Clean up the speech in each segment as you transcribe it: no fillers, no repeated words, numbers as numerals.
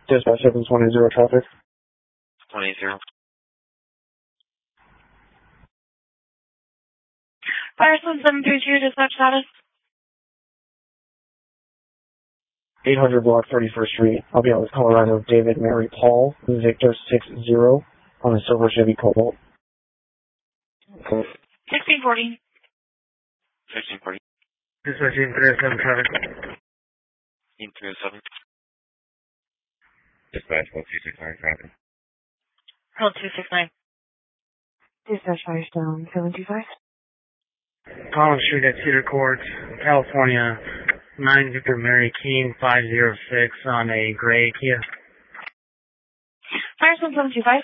Dispatch 720 traffic. 20. Firestone 732, dispatch status. 800 block 31st Street. I'll be out with Colorado David Mary Paul, Victor 60 on a silver Chevy Cobalt. 1640. 1640. Dispatch 307 traffic. 307. Dispatch 1269 traffic. Hold 269. Dispatch Firestone 725. Collins Street at Cedar Court, California. 9 Victor Mary King 506 on a gray Kia. Firestone 725.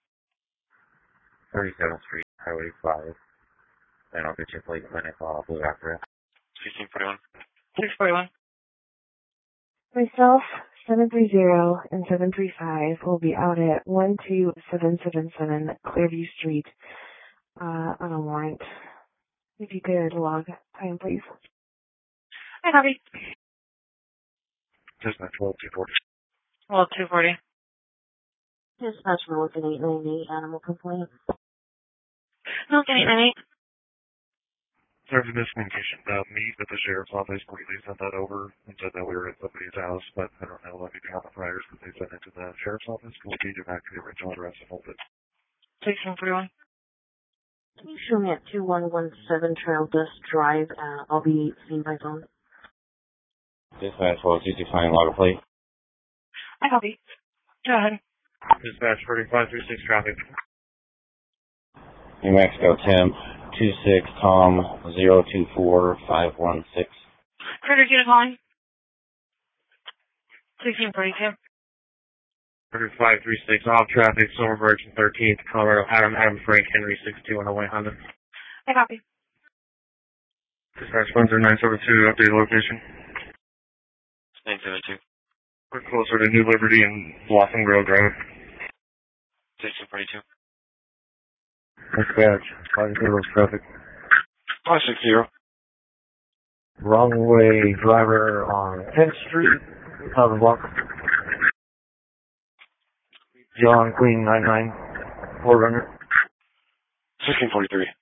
37th Street, Highway 5. And I'll get you a plate clinic blue after it. 1641. 641. Myself, 730 and 735 will be out at 12777 Clearview Street on a warrant. If you could log time, please. I copy. Dispatch 12240. Well, 240. Dispatch Milliken 898 animal complaint. Milliken 898. Sorry for miscommunication. Meet at the sheriff's office. Completely sent that over and said that we were at somebody's house, but I don't know anything about the priors because they sent it to the sheriff's office. We'll be back to the original address and hold it. 1641. Can you show me at 2117 Trail Dust Drive? I'll be seeing by phone. Dispatch 1265 log a plate. I copy. Go ahead. Dispatch 3536 traffic. New Mexico temp 26 Tom 024516. Critter Unit calling. 1642. 3536 off traffic, Silver Birch and 13th, Colorado, Adam Frank Henry 62 on the way Honda. I copy. Dispatch 10972, updated location. 972. We're closer to New Liberty and Blossom Grove Drive. 1642. Dispatch 5-0 traffic. 560. Wrong way driver on 10th Street, Southern Block. John Queen 99, 4 runner. 1643.